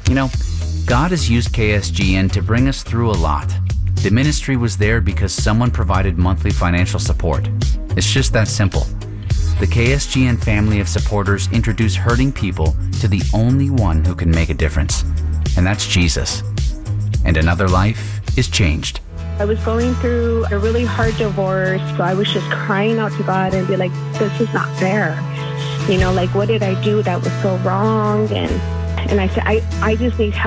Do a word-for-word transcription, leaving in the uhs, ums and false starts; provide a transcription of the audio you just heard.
You know, God has used K S G N to bring us through a lot. The ministry was there because someone provided monthly financial support. It's just that simple. The K S G N family of supporters introduce hurting people to the only one who can make a difference, and that's Jesus. And another life is changed. I was going through a really hard divorce, so I was just crying out to God and be like, this is not fair. You know, like, what did I do that was so wrong? And and I said, I, I just need help.